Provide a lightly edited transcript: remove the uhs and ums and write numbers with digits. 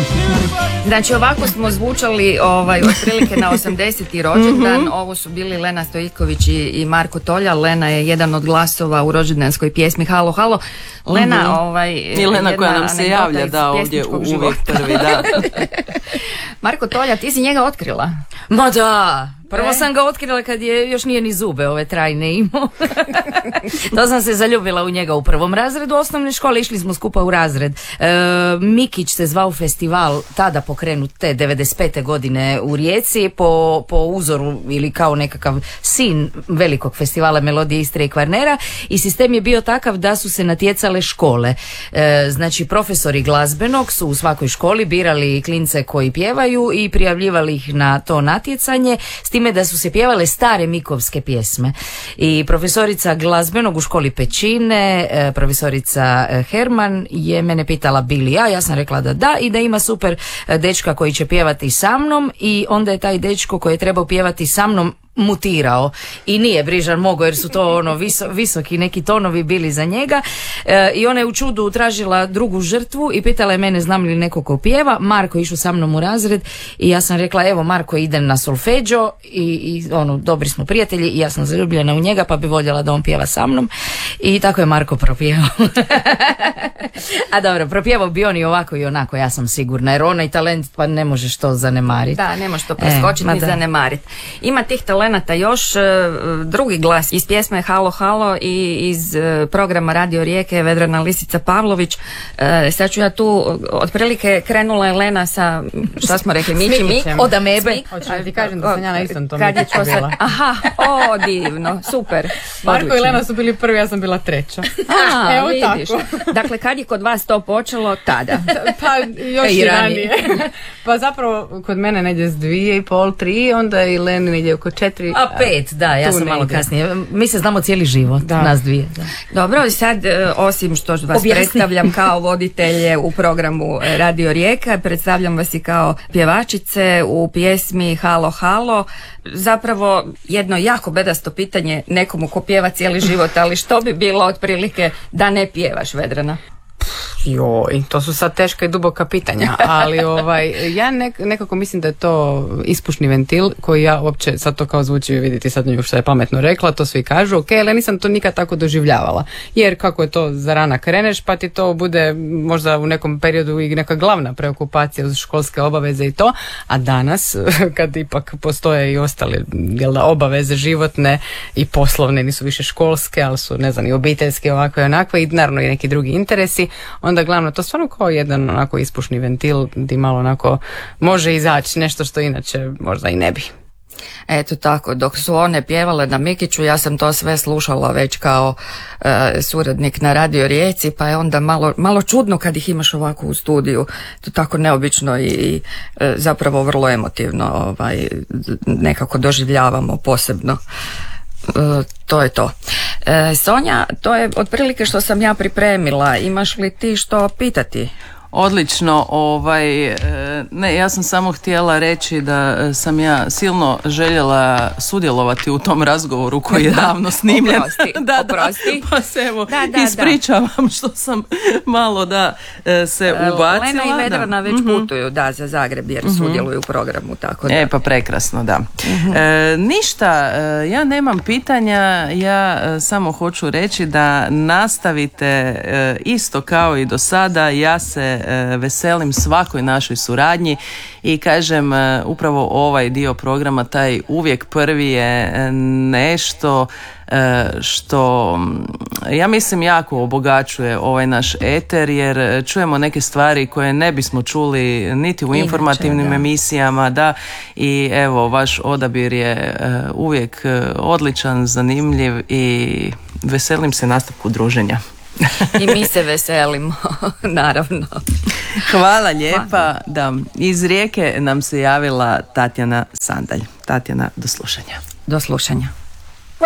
Znači ovako smo zvučali otprilike na 80. rođendan. Ovo su bili Lena Stojiković i Marko Tolja. Lena je jedan od glasova u rođendanskoj pjesmi Halo, halo. Lena, i Lena koja nam se javlja da ovdje uvijek prvi, da. Marko Tolja, ti si njega otkrila? Ma da, prvo sam ga otkrila kad je još nije ni zube ove trajne imao. To sam se zaljubila u njega u prvom razredu osnovne škole, išli smo skupa u razred. Mikić se zvao festival, tada pokrenut te 95. godine u Rijeci po uzoru ili kao nekakav sin velikog festivala Melodije Istre i Kvarnera, i sistem je bio takav da su se natjecale škole. Znači profesori glazbenog su u svakoj školi birali klince koji pjevaju i prijavljivali ih na to natjecanje, s time da su se pjevale stare mikovske pjesme. I profesorica glazbenog u školi Pećine, profesorica Herman, je mene pitala bi li ja sam rekla da i da ima super dečka koji će pjevati sa mnom, i onda je taj dečko koji je trebao pjevati sa mnom mutirao i nije Brižan mogao jer su to visoki neki tonovi bili za njega, i ona je u čudu tražila drugu žrtvu i pitala je mene znam li neko ko pjeva. Marko je išao sa mnom u razred i ja sam rekla evo Marko idem na solfeđo i dobri smo prijatelji i ja sam zaljubljena u njega pa bi voljela da on pjeva sa mnom, i tako je Marko propjevao. A dobro, propjevao bi on i ovako i onako, ja sam sigurna, jer onaj talent pa ne možeš to zanemariti. Da, ne možeš to preskočiti ni zanemariti. Ima tih talenata još. Drugi glas iz pjesme Halo, halo i iz programa Radio Rijeke Vedrana Lisica Pavlović. Sad ću ja tu, otprilike krenula je Lena sa, šta smo rekli, Miki, od amebe. Hoćeš da ti kažem da sam ja na istom tom Mikiću bila. Aha, divno, super. Marko i Lena su bili prvi, ja sam bila treća. Evo vidiš. Tako. Dakle, kad je kod vas to počelo, tada? Pa još i ranije. Pa zapravo kod mene negdje s 2,5, 3, onda i Leni negdje oko 4. A 5, da, ja sam malo kasnije. Mi se znamo cijeli život, nas dvije. Da. Dobro, sad osim što vas predstavljam kao voditelje u programu Radio Rijeka, predstavljam vas i kao pjevačice u pjesmi Halo, halo. Zapravo jedno jako bedasto pitanje nekomu ko pjeva cijeli život, ali što bi bilo otprilike da ne pjevaš, Vedrana? Joj, to su sad teška i duboka pitanja, ali ja nekako mislim da je to ispušni ventil koji ja uopće, sad to kao zvuči, vidite sad nju što je pametno rekla, to svi kažu, ok, ali nisam to nikad tako doživljavala, jer kako je to za rana kreneš, pa ti to bude možda u nekom periodu i neka glavna preokupacija uz školske obaveze i to, a danas, kad ipak postoje i ostale obaveze životne i poslovne, nisu više školske, ali su, ne znam, i obiteljske ovako i onako, i naravno i neki drugi interesi, onda glavno to stvarno kao jedan onako ispušni ventil gdje malo onako može izaći nešto što inače možda i ne bi. Eto tako, dok su one pjevale na Mikiću, ja sam to sve slušala već kao suradnik na Radio Rijeci, pa je onda malo čudno kad ih imaš ovako u studiju, to tako neobično i zapravo vrlo emotivno nekako doživljavamo posebno. To je to. Sonja, to je otprilike što sam ja pripremila. Imaš li ti što pitati? Odlično, ne, ja sam samo htjela reći da sam ja silno željela sudjelovati u tom razgovoru koji je davno snimljen. Oprosti. Pa se evo ispričavam što sam malo se ubacila. Lena i Vedrana već putuju za Zagreb jer sudjeluju u programu. Tako da. Pa prekrasno, da. Ništa, ja nemam pitanja, ja samo hoću reći da nastavite isto kao i do sada, ja se veselim svakoj našoj suradnji i kažem upravo ovaj dio programa, taj uvijek prvi je nešto što ja mislim jako obogaćuje ovaj naš eter, jer čujemo neke stvari koje ne bismo čuli niti u informativnim emisijama, i evo vaš odabir je uvijek odličan, zanimljiv i veselim se nastavku druženja. I mi se veselimo, naravno. Hvala lijepa. Da, iz Rijeke nam se javila Tatjana Sandalj. Tatjana, do slušanja. Do slušanja.